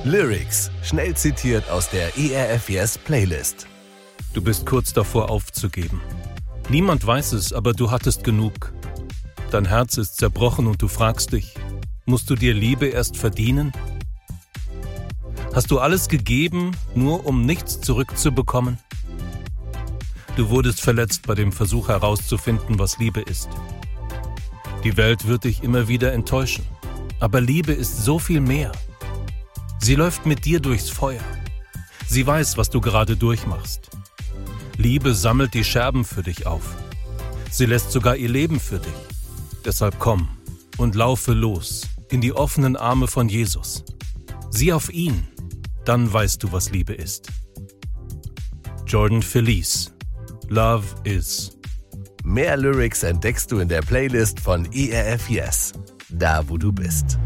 Lyrics, schnell zitiert aus der ERF Yes Playlist. Du bist kurz davor aufzugeben. Niemand weiß es, aber du hattest genug. Dein Herz ist zerbrochen und du fragst dich, musst du dir Liebe erst verdienen? Hast du alles gegeben, nur um nichts zurückzubekommen? Du wurdest verletzt bei dem Versuch herauszufinden, was Liebe ist. Die Welt wird dich immer wieder enttäuschen, aber Liebe ist so viel mehr. Sie läuft mit dir durchs Feuer. Sie weiß, was du gerade durchmachst. Liebe sammelt die Scherben für dich auf. Sie lässt sogar ihr Leben für dich. Deshalb komm und laufe los in die offenen Arme von Jesus. Sieh auf ihn, dann weißt du, was Liebe ist. Jordan Feliz, Love Is. Mehr Lyrics entdeckst du in der Playlist von ERF Yes, da wo du bist.